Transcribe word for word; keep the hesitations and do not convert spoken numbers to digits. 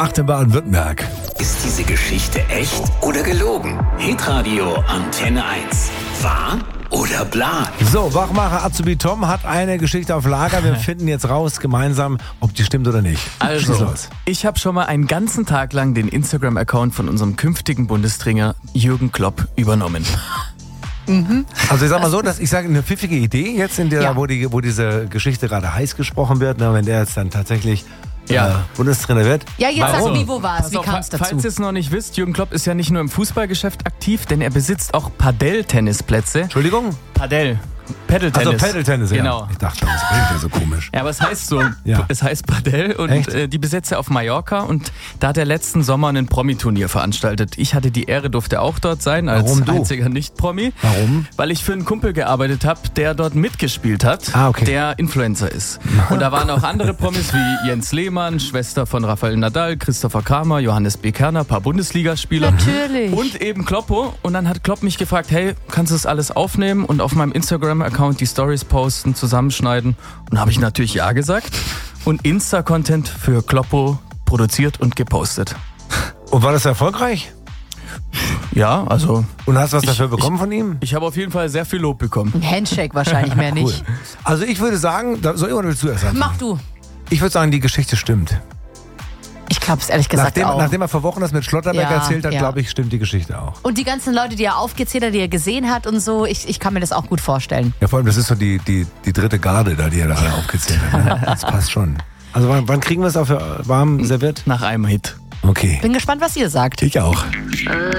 Acht in Baden-Württemberg. Ist diese Geschichte echt oder gelogen? Hitradio Antenne eins. Wahr oder bla? So, Wachmacher Azubi Tom hat eine Geschichte auf Lager. Wir finden jetzt raus gemeinsam, ob die stimmt oder nicht. Schieß Also, los. ich habe schon mal einen ganzen Tag lang den Instagram-Account von unserem künftigen Bundestrainer Jürgen Klopp übernommen. Also ich sag mal so, dass ich sage, eine pfiffige Idee jetzt, in der, Ja. wo, die, wo diese Geschichte gerade heiß gesprochen wird, na, wenn der jetzt dann tatsächlich Ja. äh, Bundestrainer wird. Ja, jetzt Warum? sag, wie, wo war's? Pass Wie auf, kam es fa- dazu? Falls ihr es noch nicht wisst, Jürgen Klopp ist ja nicht nur im Fußballgeschäft aktiv, denn er besitzt auch Padel-Tennisplätze. Entschuldigung? Padel. Paddle-Tennis. Also Paddle-Tennis, ja. Genau. Ich dachte, das klingt ja so komisch. Ja, aber es heißt so, Ja. es heißt Padel und Echt? äh, die besitzt er auf Mallorca und da hat er letzten Sommer ein Promi-Turnier veranstaltet. Ich hatte die Ehre, durfte auch dort sein als Warum du? einziger Nicht-Promi. Warum? Weil ich für einen Kumpel gearbeitet habe, der dort mitgespielt hat, Ah, okay. der Influencer ist. Und da waren auch andere Promis wie Jens Lehmann, Schwester von Rafael Nadal, Christopher Kramer, Johannes B. Kerner, ein paar Bundesligaspieler. Natürlich. Und eben Kloppo. Und dann hat Klopp mich gefragt, hey, kannst du das alles aufnehmen und auf meinem Instagram-Account die Stories posten, zusammenschneiden? Und habe ich natürlich ja gesagt. Und Insta-Content für Kloppo produziert und gepostet. Und war das erfolgreich? Ja, also Und hast du was Ich- dafür bekommen von ihm? ich habe auf jeden Fall sehr viel Lob bekommen. Ein Handshake wahrscheinlich mehr Cool. nicht. Also ich würde sagen, da, soll ich oder willst du erst anfangen? Mach du. Ich würde sagen, die Geschichte stimmt. Ich glaube es ehrlich gesagt Nachdem, auch. nachdem er vor Wochen das mit Schlotterbeck Ja, erzählt hat, ja. glaube ich, stimmt die Geschichte auch. Und die ganzen Leute, die er aufgezählt hat, die er gesehen hat und so, ich, ich kann mir das auch gut vorstellen. Ja, vor allem, das ist so die, die, die dritte Garde da, die er da alle aufgezählt hat. Ne? Das passt schon. Also wann, wann kriegen wir es auf warm serviert? Nach einem Hit. Okay. Bin gespannt, was ihr sagt. Ich auch.